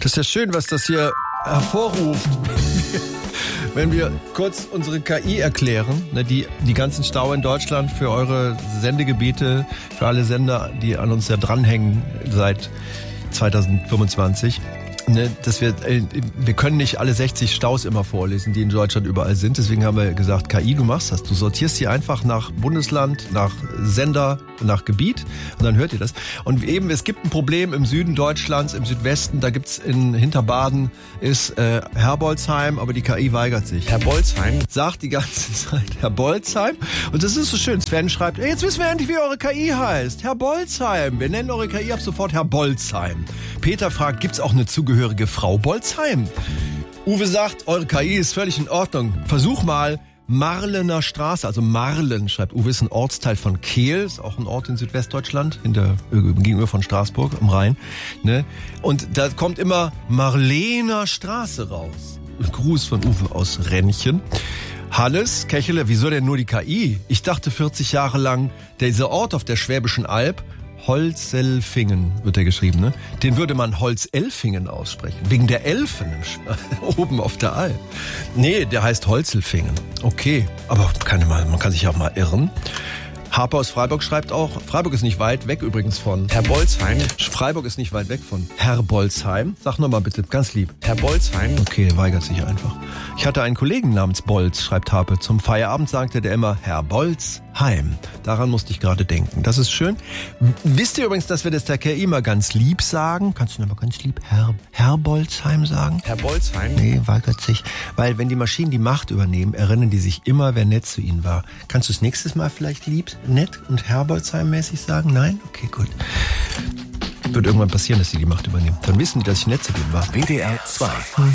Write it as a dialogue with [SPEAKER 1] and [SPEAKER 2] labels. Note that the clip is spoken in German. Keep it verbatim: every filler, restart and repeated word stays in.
[SPEAKER 1] Das ist ja schön, was das hier hervorruft. Wenn wir kurz unsere K I erklären, ne, die, die ganzen Stau in Deutschland für eure Sendegebiete, für alle Sender, die an uns ja dranhängen seit zweitausendfünfundzwanzig. Ne, dass wir, wir können nicht alle sechzig Staus immer vorlesen, die in Deutschland überall sind. Deswegen haben wir gesagt, K I, du machst das. Du sortierst die einfach nach Bundesland, nach Sender, nach Gebiet und dann hört ihr das. Und eben, es gibt ein Problem im Süden Deutschlands, im Südwesten, da gibt's in Hinterbaden ist äh, Herbolzheim, aber die K I weigert sich.
[SPEAKER 2] Herbolzheim?
[SPEAKER 1] Sagt die ganze Zeit Herbolzheim. Und das ist so schön. Sven schreibt, ey, jetzt wissen wir endlich, wie eure K I heißt. Herbolzheim. Wir nennen eure K I ab sofort Herbolzheim. Peter fragt, gibt's auch eine zugehörige Frau Bolzheim? Uwe sagt, eure K I ist völlig in Ordnung. Versuch mal Marlener Straße, also Marlen, schreibt Uwe, ist ein Ortsteil von Kehl, ist auch ein Ort in Südwestdeutschland, hinter, gegenüber von Straßburg am Rhein. Ne? Und da kommt immer Marlener Straße raus. Ein Gruß von Uwe aus Rennchen. Hannes Kechele, wieso denn nur die K I? Ich dachte vierzig Jahre lang, dieser Ort auf der Schwäbischen Alb, Holzelfingen wird er geschrieben, ne? Den würde man Holzelfingen aussprechen. Wegen der Elfen oben auf der Alp. Nee, der heißt Holzelfingen. Okay, aber kann man, man kann sich auch mal irren. Harper aus Freiburg schreibt auch, Freiburg ist nicht weit weg übrigens von
[SPEAKER 2] Herbolzheim.
[SPEAKER 1] Freiburg ist nicht weit weg von Herbolzheim. Sag nochmal bitte, ganz lieb.
[SPEAKER 2] Herbolzheim.
[SPEAKER 1] Okay, weigert sich einfach. Ich hatte einen Kollegen namens Bolz, schreibt Harpe. Zum Feierabend sagte der immer Herbolzheim. Daran musste ich gerade denken. Das ist schön. Wisst ihr übrigens, dass wir das der K I mal ganz lieb sagen? Kannst du nochmal ganz lieb Her Herbolzheim sagen?
[SPEAKER 2] Herbolzheim?
[SPEAKER 1] Nee, weigert sich. Weil wenn die Maschinen die Macht übernehmen, erinnern die sich immer, wer nett zu ihnen war. Kannst du es nächstes Mal vielleicht lieb, nett und Herbolzheim-mäßig sagen? Nein? Okay, gut. Wird irgendwann passieren, dass sie die Macht übernehmen. Dann wissen die, dass ich nett zu denen war.
[SPEAKER 3] W D R zwei.